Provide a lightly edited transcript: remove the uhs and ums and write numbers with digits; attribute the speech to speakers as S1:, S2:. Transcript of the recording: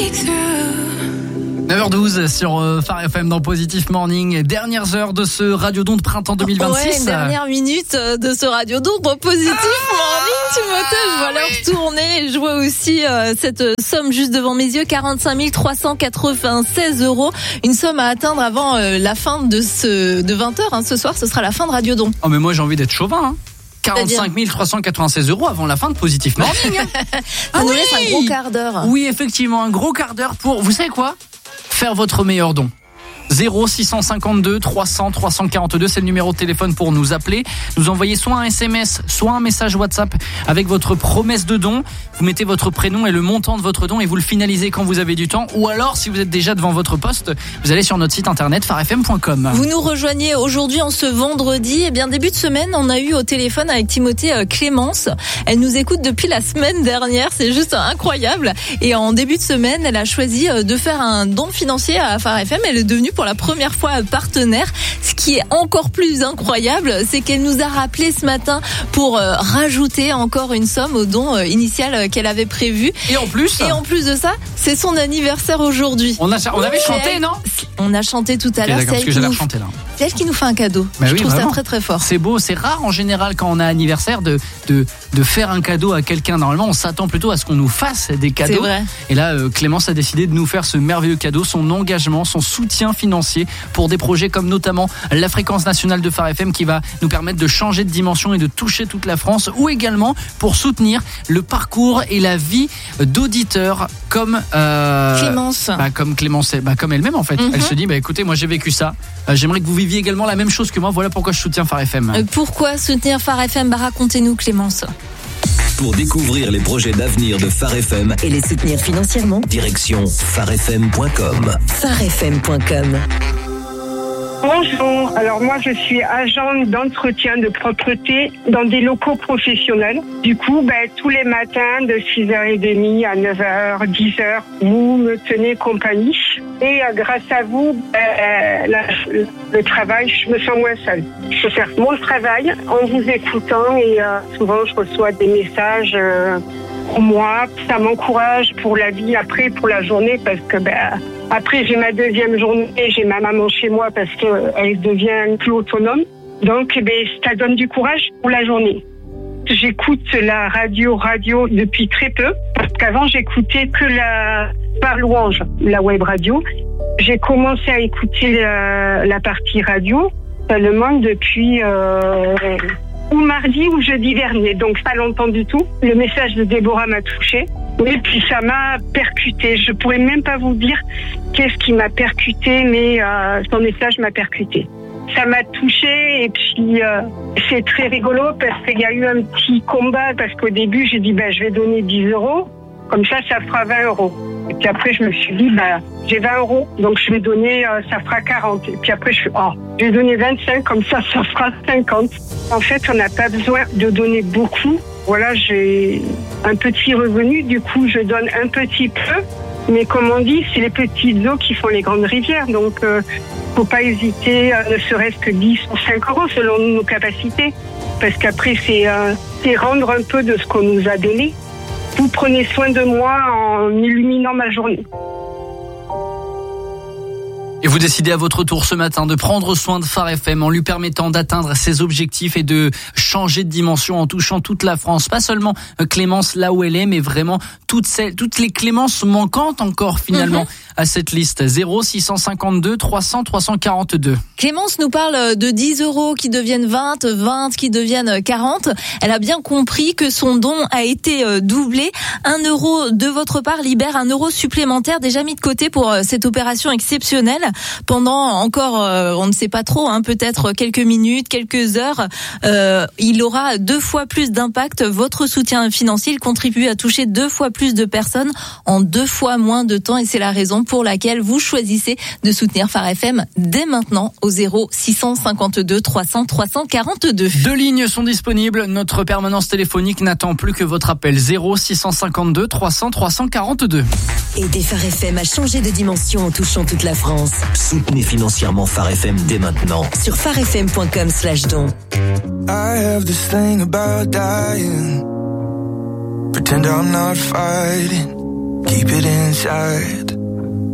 S1: 9h12 sur Phare FM dans Positif Morning. Dernières heures de ce Radiodon de printemps 2026.
S2: Ouais, dernière minute de ce Radiodon dans Positif Morning. Timothée, je vois l'heure tourner. Je vois aussi cette somme juste devant mes yeux, 45 396 €. Une somme à atteindre avant la fin de 20h. Ce soir, ce sera la fin de Radiodon.
S1: Oh mais moi j'ai envie d'être chauvin. 45 396 € avant la fin de Positif Morning.
S2: Ça nous laisse un gros quart d'heure.
S1: Oui, effectivement, un gros quart d'heure pour, vous savez quoi ? Faire votre meilleur don. 0652 300 342, c'est le numéro de téléphone pour nous appeler, nous envoyer soit un SMS, soit un message WhatsApp avec votre promesse de don. Vous mettez votre prénom et le montant de votre don et vous le finalisez quand vous avez du temps. Ou alors, si vous êtes déjà devant votre poste, vous allez sur notre site internet pharefm.com.
S2: Vous nous rejoignez aujourd'hui en ce vendredi. Eh bien, début de semaine, on a eu au téléphone avec Timothée Clémence. Elle nous écoute depuis la semaine dernière. C'est juste incroyable. Et en début de semaine, elle a choisi de faire un don financier à Phare FM. Elle est devenue pour la première fois partenaire. Ce qui est encore plus incroyable, c'est qu'elle nous a rappelé ce matin pour rajouter encore une somme au don initial qu'elle avait prévu.
S1: Et en plus de
S2: ça, c'est son anniversaire aujourd'hui.
S1: On avait chanté, non ?
S2: On a chanté tout à l'heure.
S1: D'accord, parce que j'allais chanter là.
S2: C'est elle qui nous fait un cadeau. Je trouve ça très très fort.
S1: C'est beau, c'est rare en général quand on a anniversaire de faire un cadeau à quelqu'un. Normalement, on s'attend plutôt à ce qu'on nous fasse des cadeaux.
S2: C'est vrai.
S1: Et là, Clémence a décidé de nous faire ce merveilleux cadeau, son engagement, son soutien financier pour des projets comme notamment la fréquence nationale de Phare FM qui va nous permettre de changer de dimension et de toucher toute la France, ou également pour soutenir le parcours et la vie d'auditeurs comme
S2: Clémence.
S1: Comme Clémence, comme elle-même en fait. Elle se dit, écoutez, moi j'ai vécu ça. J'aimerais que vous viviez également la même chose que moi. Voilà pourquoi je soutiens Phare FM.
S2: Pourquoi soutenir Phare FM ? Racontez-nous, Clémence.
S3: Pour découvrir les projets d'avenir de Phare FM
S4: et les soutenir financièrement,
S3: direction pharefm.com.
S4: pharefm.com.
S5: Bonjour, alors moi je suis agent d'entretien de propreté dans des locaux professionnels. Du coup, tous les matins de 6h30 à 9h, 10h, vous me tenez compagnie. Et grâce à vous, le travail, je me sens moins seule. Je peux faire mon travail en vous écoutant et souvent je reçois des messages pour moi. Ça m'encourage pour la vie après, pour la journée, parce que après j'ai ma deuxième journée, j'ai ma maman chez moi parce qu'elle devient plus autonome. Donc ça donne du courage pour la journée. J'écoute la radio depuis très peu, parce qu'avant j'écoutais que par louange, la web radio. J'ai commencé à écouter la partie radio seulement depuis ou mardi ou jeudi dernier, donc pas longtemps du tout. Le message de Déborah m'a touchée. Et puis ça m'a percuté. Je pourrais même pas vous dire qu'est-ce qui m'a percuté, mais son message m'a percuté. Ça m'a touchée et puis c'est très rigolo parce qu'il y a eu un petit combat parce qu'au début j'ai dit je vais donner 10 €, comme ça fera 20 €. Et puis après je me suis dit j'ai 20 €, donc je vais donner, ça fera 40. Et puis après je vais donner 25, comme ça fera 50. En fait on n'a pas besoin de donner beaucoup. Voilà, j'ai un petit revenu, du coup je donne un petit peu. Mais comme on dit, c'est les petites eaux qui font les grandes rivières. Donc, faut pas hésiter, ne serait-ce que 10 ou 5 € selon nos capacités. Parce qu'après, c'est rendre un peu de ce qu'on nous a donné. Vous prenez soin de moi en illuminant ma journée.
S1: Et vous décidez à votre tour ce matin de prendre soin de Phare FM en lui permettant d'atteindre ses objectifs et de changer de dimension en touchant toute la France. Pas seulement Clémence là où elle est, mais vraiment toutes les Clémences manquantes encore finalement à cette liste. 0652 300 342.
S2: Clémence nous parle de 10 € qui deviennent 20 qui deviennent 40. Elle a bien compris que son don a été doublé. 1 € de votre part libère 1 € supplémentaire déjà mis de côté pour cette opération exceptionnelle. Pendant encore, on ne sait pas trop, peut-être quelques minutes, quelques heures, il aura 2 fois plus d'impact. Votre soutien financier, il contribue à toucher 2 fois plus de personnes en 2 fois moins de temps, et c'est la raison pour laquelle vous choisissez de soutenir Phare FM dès maintenant au 0652 300 342.
S1: 2 lignes sont disponibles. Notre permanence téléphonique n'attend plus que votre appel. 0652 300 342.
S4: Aidez Phare FM à changer de dimension en touchant toute la France.
S3: Soutenez financièrement Phare FM dès maintenant.
S4: Sur pharefm.com/don.
S6: I have this thing about dying. Pretend I'm not fighting. keep it inside.